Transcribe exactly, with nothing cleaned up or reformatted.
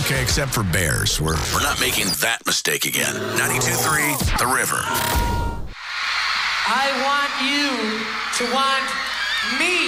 Okay, except for Bears. We're, we're not making that mistake again. ninety-two three, The River. I want you to want me.